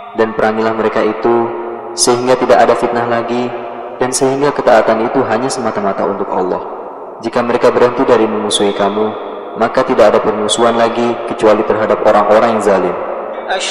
dan perangilah mereka itu sehingga tidak ada fitnah lagi, dan sehingga ketaatan itu hanya semata-mata untuk Allah. Jika mereka berhenti dari memusuhi kamu, maka tidak ada permusuhan lagi kecuali terhadap orang-orang yang zalim.